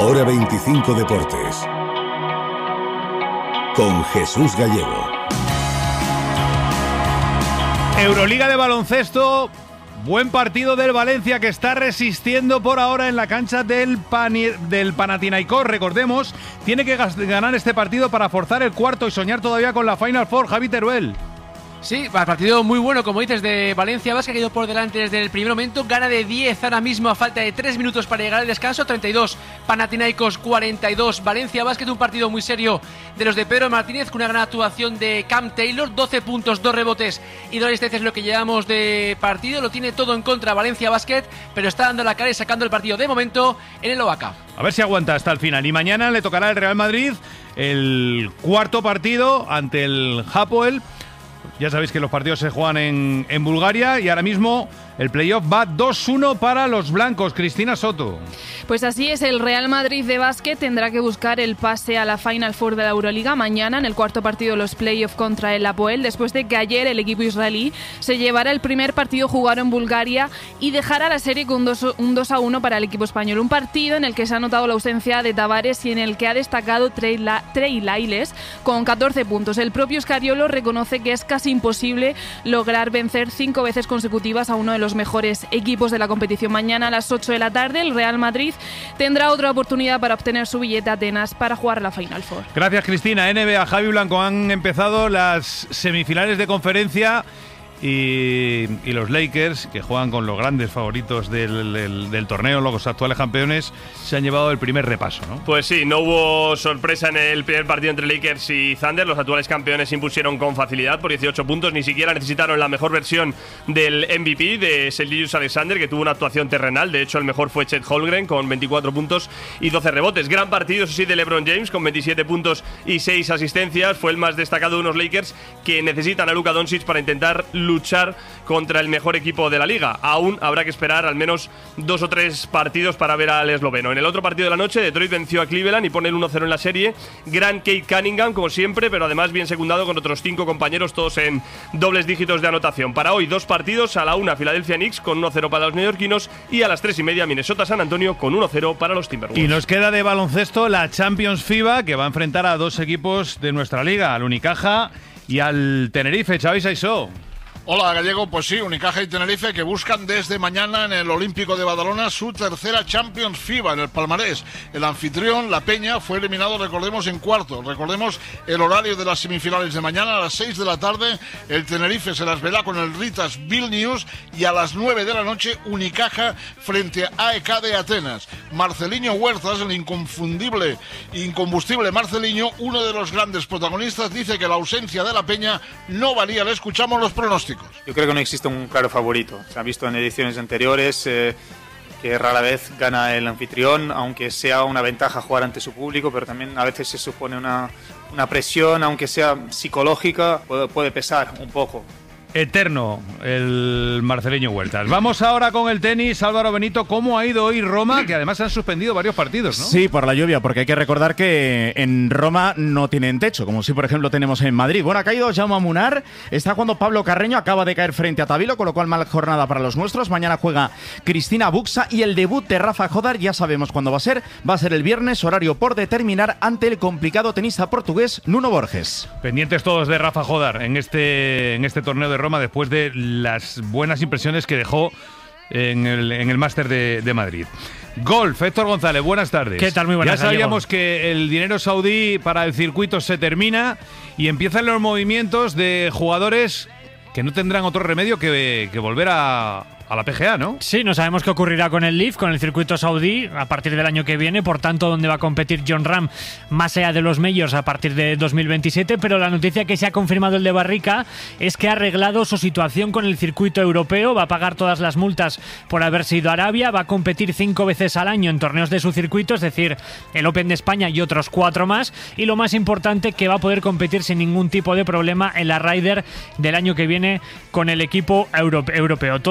Hora 25 Deportes. Con Jesús Gallego. Euroliga de baloncesto. Buen partido del Valencia, que está resistiendo por ahora en la cancha del Panathinaikos. Recordemos, tiene que ganar este partido para forzar el cuarto y soñar todavía con la Final Four. Javi Teruel. Sí, partido muy bueno, como dices, de Valencia Basket, que ha ido por delante desde el primer momento. Gana de 10 ahora mismo a falta de 3 minutos para llegar al descanso. 32, Panathinaikos 42. Valencia Basket, un partido muy serio de los de Pedro Martínez, con una gran actuación de Cam Taylor. 12 puntos, 2 rebotes y 2 asistencias, lo que llevamos de partido. Lo tiene todo en contra Valencia Basket, pero está dando la cara y sacando el partido de momento en el Oaca. A ver si aguanta hasta el final. Y mañana le tocará al Real Madrid el cuarto partido ante el Hapoel. Ya sabéis que los partidos se juegan en Bulgaria y ahora mismo el playoff va 2-1 para los blancos. Cristina Soto. Pues así es, el Real Madrid de básquet tendrá que buscar el pase a la Final Four de la Euroliga mañana en el cuarto partido de los playoffs contra el Hapoel, después de que ayer el equipo israelí se llevara el primer partido jugado en Bulgaria y dejara la serie con un 2-1 para el equipo español. Un partido en el que se ha notado la ausencia de Tavares y en el que ha destacado Trey Lyles con 14 puntos. El propio Scariolo reconoce que es casi imposible lograr vencer 5 veces consecutivas a uno de los mejores equipos de la competición. Mañana a las 8 de la tarde el Real Madrid tendrá otra oportunidad para obtener su billete a Atenas para jugar la Final Four. Gracias, Cristina. NBA, Javi Blanco, han empezado las semifinales de conferencia y los Lakers, que juegan con los grandes favoritos del torneo, los actuales campeones, se han llevado el primer repaso, ¿no? Pues sí, no hubo sorpresa en el primer partido entre Lakers y Thunder. Los actuales campeones se impusieron con facilidad por 18 puntos. Ni siquiera necesitaron la mejor versión del MVP, de Shai Gilgeous-Alexander, que tuvo una actuación terrenal. De hecho, el mejor fue Chet Holmgren con 24 puntos y 12 rebotes. Gran partido, eso sí, de LeBron James con 27 puntos y 6 asistencias. Fue el más destacado de unos Lakers que necesitan a Luka Doncic para intentar luchar contra el mejor equipo de la liga. Aún habrá que esperar al menos 2 o 3 partidos para ver al esloveno. En el otro partido de la noche, Detroit venció a Cleveland y pone el 1-0 en la serie. Gran Kate Cunningham, como siempre, pero además bien secundado con otros 5 compañeros, todos en dobles dígitos de anotación. Para hoy, 2 partidos. A la 1, Philadelphia Knicks con 1-0 para los neoyorquinos, y a las 3:30, Minnesota San Antonio con 1-0 para los Timberwolves. Y nos queda de baloncesto la Champions FIBA, que va a enfrentar a 2 equipos de nuestra liga, al Unicaja y al Tenerife. Xavi Saisó. Hola, Gallego. Pues sí, Unicaja y Tenerife, que buscan desde mañana en el Olímpico de Badalona su tercera Champions FIBA en el palmarés. El anfitrión, La Peña, fue eliminado, recordemos, en cuartos. Recordemos el horario de las semifinales de mañana. A las 6 de la tarde el Tenerife se las verá con el Ritas Vilnius, y a las 9 de la noche Unicaja frente a AEK de Atenas. Marceliño Huertas, el inconfundible, incombustible Marceliño, uno de los grandes protagonistas, dice que la ausencia de La Peña no valía. Le escuchamos los pronósticos. Yo creo que no existe un claro favorito. Se ha visto en ediciones anteriores que rara vez gana el anfitrión, aunque sea una ventaja jugar ante su público, pero también a veces se supone una presión, aunque sea psicológica, puede pesar un poco. Eterno el marceleño Huertas. Vamos ahora con el tenis. Álvaro Benito, ¿cómo ha ido hoy Roma? Que además han suspendido varios partidos, ¿no? Sí, por la lluvia, porque hay que recordar que en Roma no tienen techo, como si por ejemplo tenemos en Madrid. Bueno, ha caído Jaume Munar, está jugando Pablo Carreño, acaba de caer frente a Tabilo, con lo cual mala jornada para los nuestros. Mañana juega Cristina Buxa y el debut de Rafa Jodar ya sabemos cuándo va a ser el viernes, horario por determinar, ante el complicado tenista portugués Nuno Borges. Pendientes todos de Rafa Jodar en este torneo de Roma, después de las buenas impresiones que dejó en el Máster de Madrid. Golf, Héctor González, buenas tardes. ¿Qué tal? Muy buenas. Ya sabíamos que el dinero saudí para el circuito se termina y empiezan los movimientos de jugadores que no tendrán otro remedio que volver a la PGA, ¿no? Sí, no sabemos qué ocurrirá con el LIV, con el circuito saudí, a partir del año que viene, por tanto, donde va a competir Jon Rahm más allá de los majors a partir de 2027, pero la noticia que se ha confirmado el de Barrica es que ha arreglado su situación con el circuito europeo, va a pagar todas las multas por haberse ido a Arabia, va a competir 5 veces al año en torneos de su circuito, es decir, el Open de España y otros 4 más, y lo más importante, que va a poder competir sin ningún tipo de problema en la Ryder del año que viene con el equipo europeo. Todo lo ha confirmado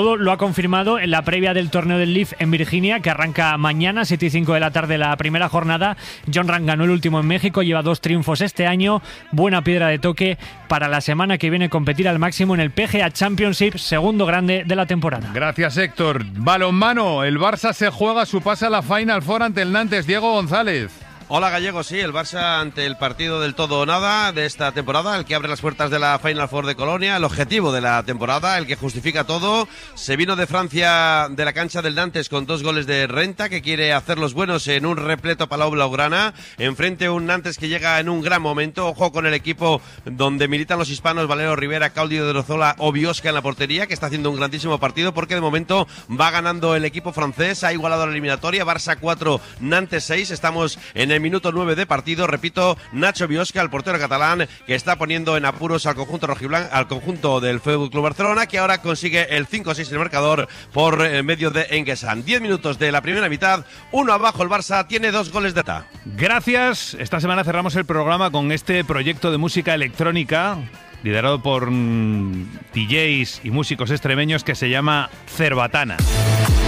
confirmado en la previa del torneo del Leaf en Virginia, que arranca mañana, 7:05 de la tarde, la primera jornada. Jon Rahm ganó el último en México, lleva 2 triunfos este año. Buena piedra de toque para la semana que viene competir al máximo en el PGA Championship, segundo grande de la temporada. Gracias, Héctor. Balonmano, el Barça se juega su pase a la Final Four ante el Nantes. Diego González. Hola Gallego, sí, el Barça ante el partido del todo o nada de esta temporada, el que abre las puertas de la Final Four de Colonia, el objetivo de la temporada, el que justifica todo. Se vino de Francia, de la cancha del Nantes, con 2 goles de renta, que quiere hacer los buenos en un repleto Palau Blaugrana. Enfrente un Nantes que llega en un gran momento. Ojo con el equipo donde militan los hispanos Valero Rivera, Claudio de Rozola o Biosca en la portería, que está haciendo un grandísimo partido, porque de momento va ganando el equipo francés, ha igualado la eliminatoria. Barça 4, Nantes 6, estamos en el minuto 9 de partido. Repito, Nacho Biosca, el portero catalán, que está poniendo en apuros al conjunto rojiblanco, al conjunto del FC Barcelona, que ahora consigue el 5-6 en el marcador por medio de Enguesan. 10 minutos de la primera mitad, 1 abajo el Barça, tiene 2 goles de ta. Gracias. Esta semana cerramos el programa con este proyecto de música electrónica liderado por DJs y músicos extremeños que se llama Cerbatana.